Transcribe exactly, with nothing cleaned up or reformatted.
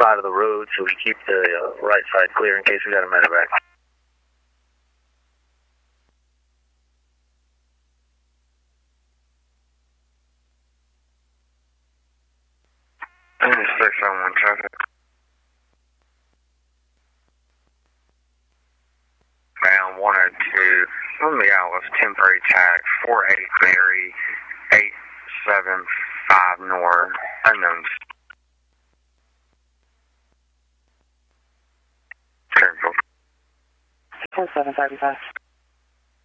side of the road, so we keep the uh, right side clear in case we got a medevac. six oh one traffic. Round one oh two. On the Atlas, temporary tag, four eight Mary, eight seven five North, unknown. four seven thirty-five.